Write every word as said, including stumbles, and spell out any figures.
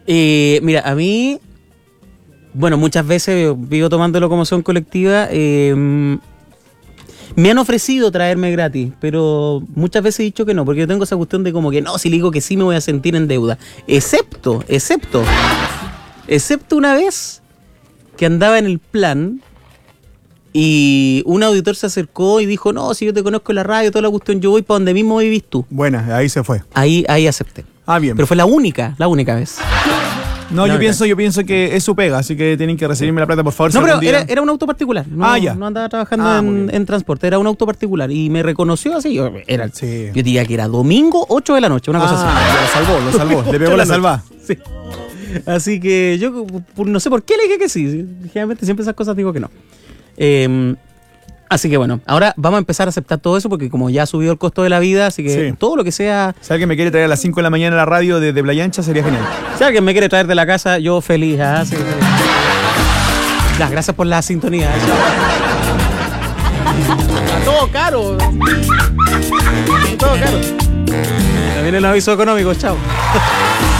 Eh, mira, a mí, bueno, muchas veces vivo tomando locomoción colectiva. Eh, me han ofrecido traerme gratis, pero muchas veces he dicho que no, porque yo tengo esa cuestión de como que no, si le digo que sí me voy a sentir en deuda. Excepto, excepto, excepto una vez que andaba en el plan y un auditor se acercó y dijo, no, si yo te conozco en la radio, toda la cuestión, yo voy para donde mismo vivís tú. Buena, ahí se fue. Ahí, ahí acepté. Ah, bien. Pero fue la única, la única vez. No, La yo verdad. pienso, yo pienso que es su pega, así que tienen que recibirme la plata, por favor. No, si pero algún día- era, era un auto particular. No, Ah, ya. no andaba trabajando Ah, muy en, bien. en transporte, era un auto particular. Y me reconoció así. Yo, era, Sí. yo diría que era domingo, ocho de la noche, una cosa Ah, así. lo salvó, lo salvó. Le pegó Ocho de la noche. salvá. Sí. Así que yo por- no sé por qué le dije que sí. Generalmente siempre esas cosas digo que no. Eh, así que bueno, ahora vamos a empezar a aceptar todo eso porque como ya ha subido el costo de la vida, así que Sí. todo lo que sea. Si alguien me quiere traer a las cinco de la mañana a la radio de, de Playa Ancha, sería genial. Si alguien me quiere traer de la casa, yo feliz. ¿ah? Sí, feliz. Ya, gracias por la sintonía. Está todo caro. Está todo caro. También el aviso económico, chao.